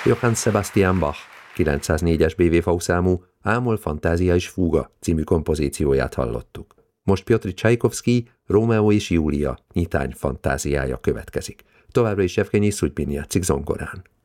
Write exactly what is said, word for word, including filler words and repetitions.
Johann Sebastian Bach kilencszáznégyes bé vé vé számú Ámol Fantázia és Fúga című kompozícióját hallottuk. Most Pjotr Csajkovszkij Rómeó és Júlia nyitány fantáziája következik. Továbbra is Evgenyi Szutyin játszik zongorán.